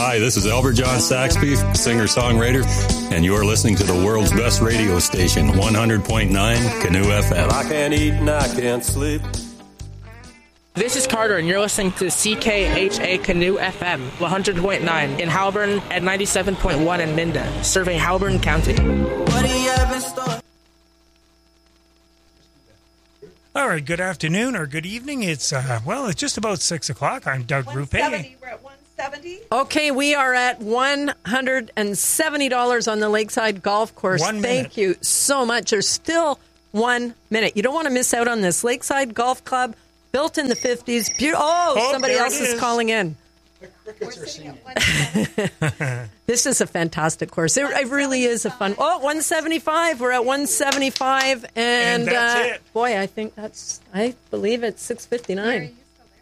Hi, this is Albert John Saxby, singer-songwriter, and you're listening to the world's best radio station, 100.9 Canoe FM. I can't eat and I can't sleep. This is Carter, and you're listening to CKHA Canoe FM, 100.9 in Halburn and 97.1 in Minden, serving Halburn County. What do you have in store? All right, good afternoon or good evening. It's just about 6 o'clock. I'm Doug Rupe. We're at 170. Okay, we are at $170 on the Lakeside Golf Course. 1 minute. Thank you so much. There's still 1 minute. You don't want to miss out on this. Lakeside Golf Club, built in the 50s. Somebody else is calling in. The crickets are singing. 170. This is a fantastic course. It really is a fun. 175. We're at 175, and that's it. Boy, I believe it's 6:59.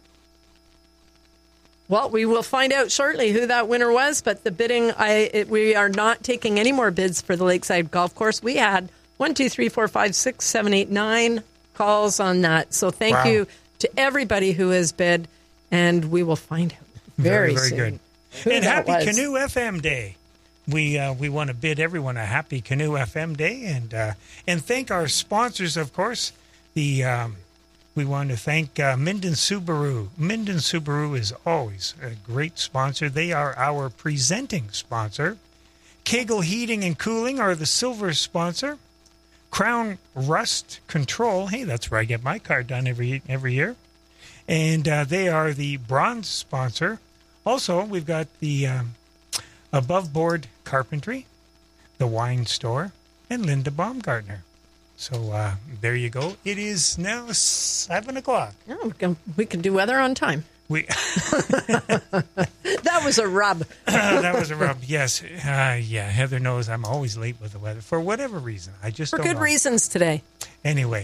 Well, we will find out shortly who that winner was, but the bidding, we are not taking any more bids for the Lakeside Golf Course. We had 1, 2, 3, 4, 5, 6, 7, 8, 9 calls on that. So thank you to everybody who has bid, and we will find out very soon. Good. And happy Canoe FM Day. We want to bid everyone a happy Canoe FM Day, and thank our sponsors, of course. We want to thank Minden Subaru. Minden Subaru is always a great sponsor. They are our presenting sponsor. Kegel Heating and Cooling are the silver sponsor. Crown Rust Control. Hey, that's where I get my car done every year. And they are the bronze sponsor. Also, we've got the Above Board Carpentry, the Wine Store, and Linda Baumgartner. So there you go. It is now 7 o'clock. Oh, we can do weather on time. That was a rub. That was a rub, yes. Heather knows I'm always late with the weather for whatever reason. I just don't know. For good reasons today. Anyway.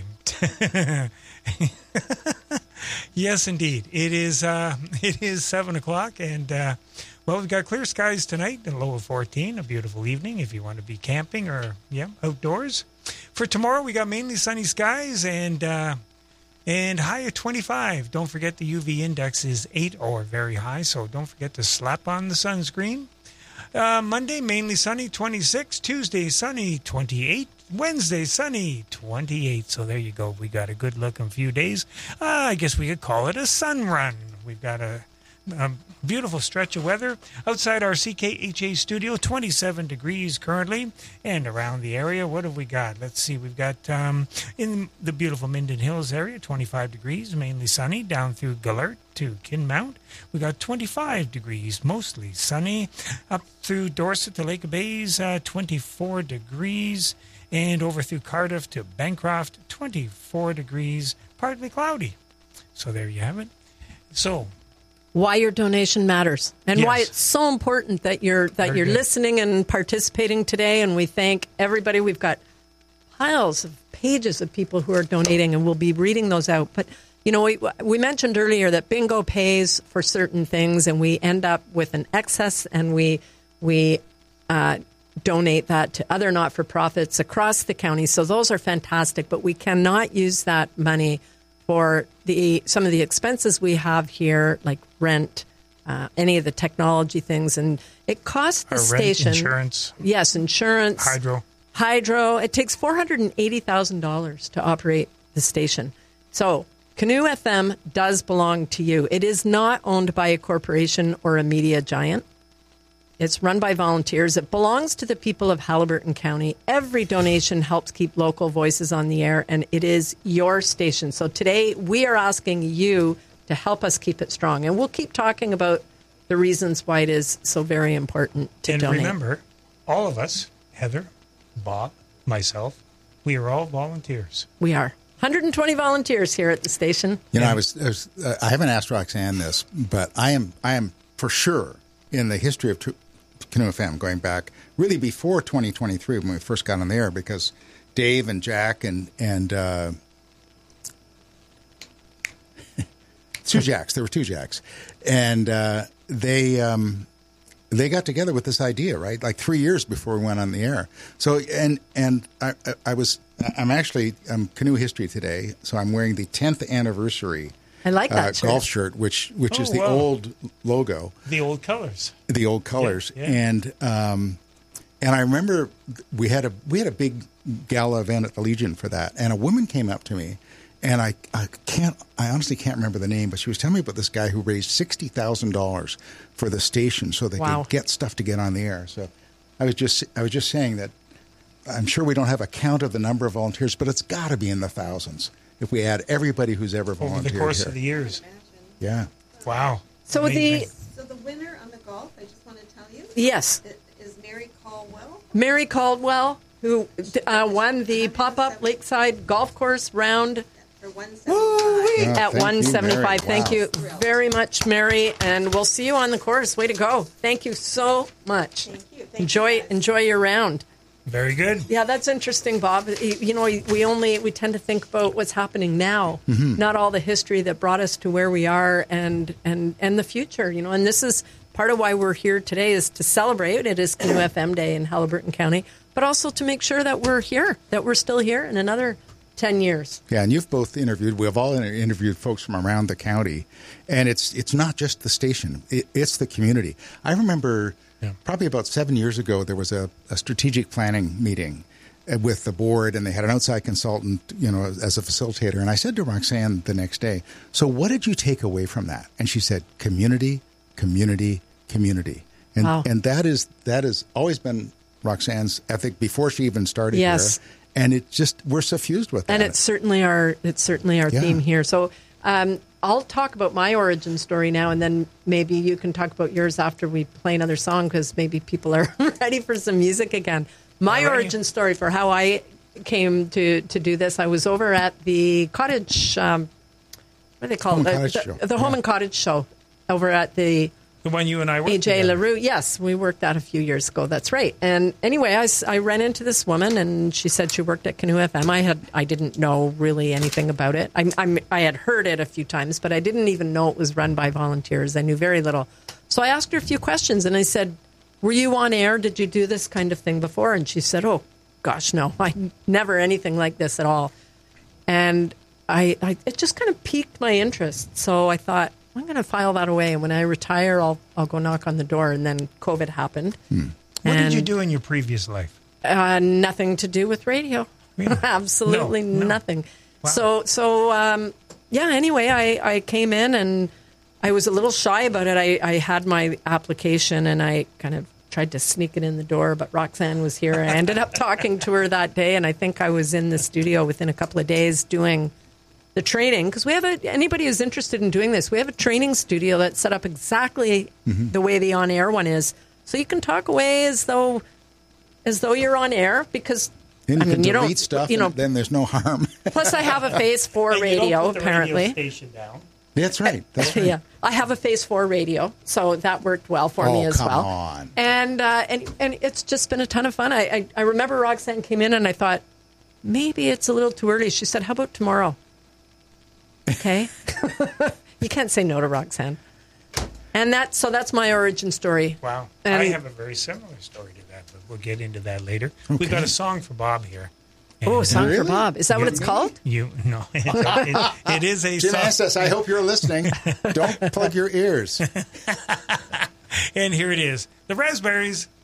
Yes, indeed. It is 7 o'clock, and we've got clear skies tonight, a low of 14, a beautiful evening if you want to be camping or outdoors. For tomorrow, we got mainly sunny skies and high of 25. Don't forget the UV index is 8 or very high, so don't forget to slap on the sunscreen. Monday, mainly sunny, 26. Tuesday, sunny, 28. Wednesday, sunny, 28. So there you go. We got a good-looking few days. I guess we could call it a sun run. We've got a beautiful stretch of weather outside our CKHA studio, 27 degrees currently, and around the area, what have we got? Let's see, we've got in the beautiful Minden Hills area, 25 degrees, mainly sunny, down through Gallert to Kinmount. We got 25 degrees, mostly sunny, up through Dorset to Lake of Bays, 24 degrees, and over through Cardiff to Bancroft, 24 degrees, partly cloudy. So there you have it. So why your donation matters and why it's so important that you're listening and participating today. And we thank everybody. We've got piles of pages of people who are donating, and we'll be reading those out. But, we mentioned earlier that bingo pays for certain things, and we end up with an excess, and we donate that to other not-for-profits across the county. So those are fantastic, but we cannot use that money for some of the expenses we have here, like rent, any of the technology things, and it costs the station insurance. Yes, insurance, hydro. It takes $480,000 to operate the station. So Canoe FM does belong to you. It is not owned by a corporation or a media giant. It's run by volunteers. It belongs to the people of Haliburton County. Every donation helps keep local voices on the air, and it is your station. So today we are asking you to help us keep it strong. And we'll keep talking about the reasons why it is so very important to donate. And remember, all of us, Heather, Bob, myself, we are all volunteers. We are. 120 volunteers here at the station. I haven't asked Roxanne this, but I am for sure in the history of Canoe FM, going back really before 2023 when we first got on the air, because Dave and Jack and two Jacks, there were two Jacks, and they got together with this idea, right? Like 3 years before we went on the air. So I'm Canoe History today, so I'm wearing the 10th anniversary I like that shirt. golf shirt, which is the old logo. The old colors. The old colors. Yeah. And I remember we had a big gala event at the Legion for that, and a woman came up to me, and I honestly can't remember the name, but she was telling me about this guy who raised $60,000 for the station so they could get stuff to get on the air. So I was just saying that I'm sure we don't have a count of the number of volunteers, but it's got to be in the thousands if we add everybody who's ever volunteered over the course here. of the years. Yeah. Wow. So the winner on the golf, I just want to tell you. Yes. Is Mary Caldwell. Mary Caldwell, who won the pop-up Lakeside Golf Course round For 175. at 175. Thank you Wow. very much, Mary, and we'll see you on the course. Way to go! Thank you so much. Thank you. Enjoy your round. Very good. Yeah, that's interesting, Bob. You know, we tend to think about what's happening now, not all the history that brought us to where we are, and the future. You know, and this is part of why we're here today, is to celebrate. It is Canoe FM Day in Haliburton County, but also to make sure that we're here, that we're still here in another 10 years. Yeah, and you've both interviewed. We've all interviewed folks from around the county, and it's not just the station; it's the community. I remember. Yeah. Probably about 7 years ago, there was a strategic planning meeting with the board, and they had an outside consultant, you know, as a facilitator. And I said to Roxanne the next day, "So what did you take away from that?" And she said, "Community, community, community." And wow. and that has always been Roxanne's ethic before she even started yes. here. And it just, we're suffused with that. And it's certainly our theme here. So I'll talk about my origin story now, and then maybe you can talk about yours after we play another song, because maybe people are ready for some music again. My origin story for how I came to do this, I was over at the cottage, what do they call it? The Home and Cottage Show over at the one you and I worked AJ LaRue. Yes, we worked that a few years ago. That's right. And anyway, I ran into this woman, and she said she worked at Canoe FM. I didn't know really anything about it. I had heard it a few times, but I didn't even know it was run by volunteers. I knew very little. So I asked her a few questions, and I said, "Were you on air? Did you do this kind of thing before?" And she said, "Oh, gosh, no, I never anything like this at all." And it just kind of piqued my interest. So I thought, I'm going to file that away, and when I retire, I'll go knock on the door. And then COVID happened. What did you do in your previous life? Nothing to do with radio. Really? Absolutely nothing. Wow. So anyway, I came in, and I was a little shy about it. I had my application, and I kind of tried to sneak it in the door, but Roxanne was here. I ended up talking to her that day, and I think I was in the studio within a couple of days doing the training, because we have anybody who's interested in doing this, we have a training studio that's set up exactly the way the on-air one is. So you can talk away as though you're on air, because you can delete stuff, and then there's no harm. Plus, I have a Phase 4 radio, you don't put the apparently. Radio station down. That's right. That's right. Yeah, I have a Phase 4 radio, so that worked well for me as well. Come on. And it's just been a ton of fun. I remember Roxanne came in, and I thought, maybe it's a little too early. She said, "How about tomorrow?" Okay. You can't say no to Roxanne. And that's my origin story. Wow. I have a very similar story to that, but we'll get into that later. Okay. We've got a song for Bob here. Oh, a song for Bob. Is that what it's called? No. It is a Jim song. asked us, I hope you're listening. Don't plug your ears. And here it is. The Raspberries,